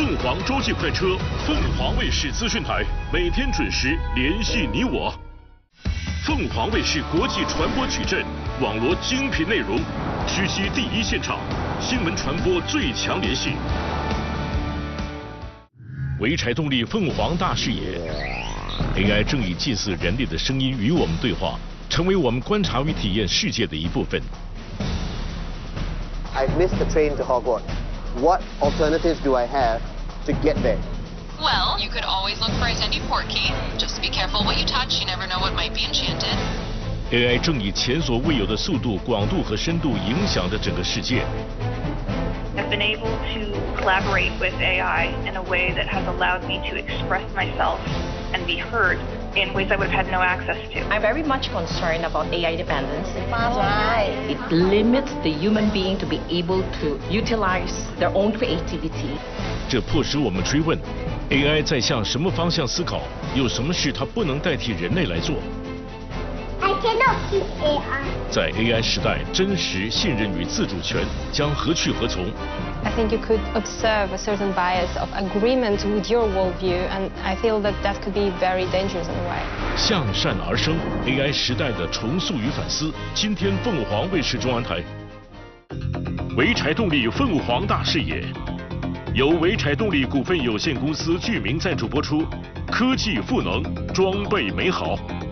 凤凰洲际快车，凤凰卫视资讯台，每天准时联系你我。凤凰卫视国际传播矩阵，网罗精品内容，狙击第一现场，新闻传播最强联系。潍柴动力凤凰大视野 ，AI 正以近似人类的声音与我们对话，成为我们观察与体验世界的一部分。 I've missed the train to Hogwarts. What alternatives do I have to get there? Well, you could always look for a Zendy Portkey. Just be careful what you touch. You never know what might be enchanted. AI 正以前所未有的速度、广度和深度影响着整个世界。 I've been able to collaborate with AI in a way that has allowed me to express myself and be heard in ways I would have had no access to. I'm very much concerned about AI dependence. That's right. It limits the human being to be able to utilize their own creativity. 这迫使我们追问 ：AI 在向什么方向思考？有什么事它不能代替人类来做？ I cannot keep AI. 在 AI 时代，真实、信任与自主权将何去何从？ I think you could observe a certain bias of agreement with your worldview, and I feel that that could be very dangerous in a way. 向善而生 ，AI 时代的重塑与反思。今天凤凰卫视中央台，潍柴动力凤凰大视野，由潍柴动力股份有限公司具名赞助播出，科技赋能，装备美好。